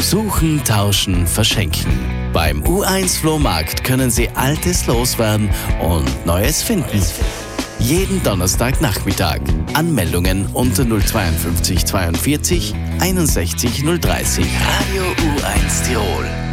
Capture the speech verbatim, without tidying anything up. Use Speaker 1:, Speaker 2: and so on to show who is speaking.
Speaker 1: Suchen, tauschen, verschenken. Beim U eins Flohmarkt können Sie Altes loswerden und Neues finden. Jeden Donnerstagnachmittag. Anmeldungen unter null fünf zwei zweiundvierzig einundsechzig null dreißig. Radio U eins Tirol.